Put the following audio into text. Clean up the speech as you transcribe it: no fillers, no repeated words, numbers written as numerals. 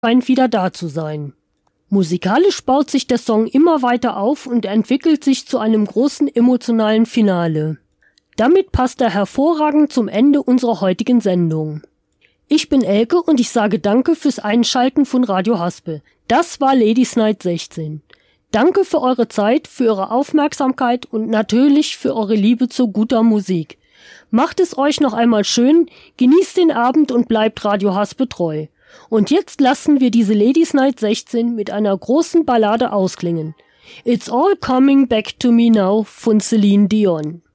scheint wieder da zu sein. Musikalisch baut sich der Song immer weiter auf und entwickelt sich zu einem großen emotionalen Finale. Damit passt er hervorragend zum Ende unserer heutigen Sendung. Ich bin Elke und ich sage danke fürs Einschalten von Radio Haspel. Das war Ladies Night 16. Danke für eure Zeit, für eure Aufmerksamkeit und natürlich für eure Liebe zu guter Musik. Macht es euch noch einmal schön, genießt den Abend und bleibt Radio Haspel treu. Und jetzt lassen wir diese Ladies Night 16 mit einer großen Ballade ausklingen. It's All Coming Back to Me Now von Celine Dion.